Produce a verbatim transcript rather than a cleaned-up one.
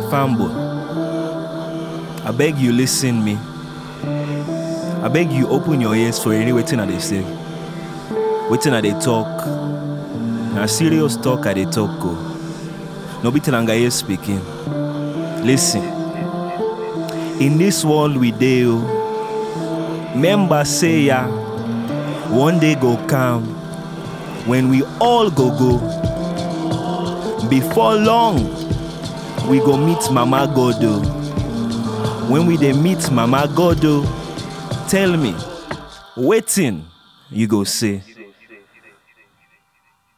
Fanboy, I beg you listen me. I beg you open your ears for any waiting I they say. Waiting I they talk. Na serious talk I they talk go. No be telanga here speaking. Listen. In this world we deal, member say ya, one day go come when we all go go. Before long, we go meet Mama Godo. When we dey meet Mama Godo, tell me, waiting you go say.